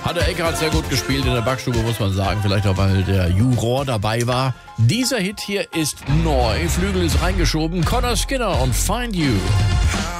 Hatte Eckhart sehr gut gespielt in der Backstube, muss man sagen. Vielleicht auch, weil der Juror dabei war. Dieser Hit hier ist neu. Flügel ist reingeschoben. Connor Skinner und Find You.